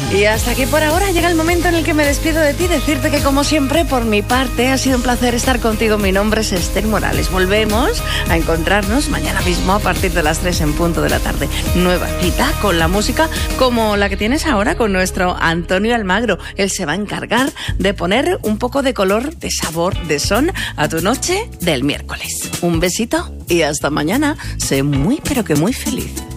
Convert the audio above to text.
Y hasta aquí por ahora llega el momento en el que me despido de ti, decirte que como siempre por mi parte ha sido un placer estar contigo. Mi nombre es Esther Morales. Volvemos a encontrarnos mañana mismo a partir de las 3 en punto de la tarde. Nueva cita con la música como la que tienes ahora con nuestro Antonio Almagro. Él se va a encargar de poner un poco de color, de sabor, de son a tu noche del miércoles. Un besito y hasta mañana. Sé muy pero que muy feliz.